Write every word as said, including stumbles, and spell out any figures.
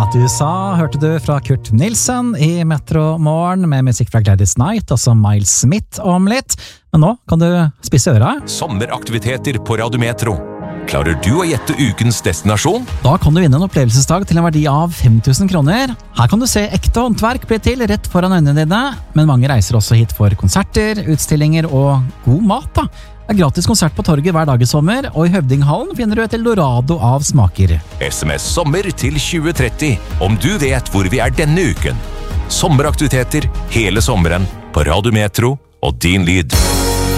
at du sa, hørte du fra Kurt Nilsen i Metro Morgen med musikk fra Gladys Knight, altså Miles Smith om litt. Men nå kan du spisse øra. Sommeraktiviteter på Radio Metro. Klarer du å gjette ukens destinasjon? Da kan du vinne en opplevelsesdag til en verdi av fem tusen kroner. Her kan du se ekte håndverk bli til rett foran øynene dine, men mange reiser også hit for konserter, utstillinger og god mat da. Det er gratis konsert på torget hver dag i sommer, og i Høvdinghallen finner du et Eldorado av smaker. S M S sommer til tjue tretti om du vet hvor vi er denne uken. Sommeraktiviteter hele sommeren på Radio Metro og din lyd.